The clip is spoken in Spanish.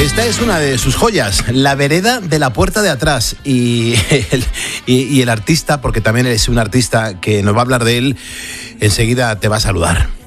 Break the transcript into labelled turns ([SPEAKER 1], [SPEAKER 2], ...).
[SPEAKER 1] Esta es una de sus joyas, La vereda de la puerta de atrás. Y el artista, porque también es un artista que nos va a hablar de él, enseguida te va a saludar.